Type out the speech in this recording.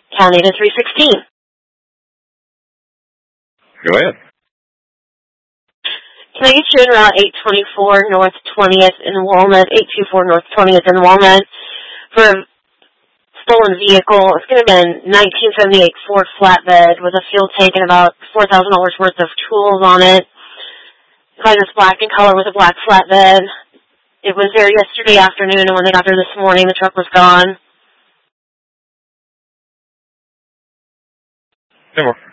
County to 316. Go ahead. Can I get you in Route 824 North 20th in Walnut, 824 North 20th in Walnut for a stolen vehicle? It's going to be a 1978 Ford flatbed with a fuel tank and about $4,000 worth of tools on it. It's black in color with a black flatbed. It was there yesterday afternoon, and when they got there this morning, the truck was gone. 10 more.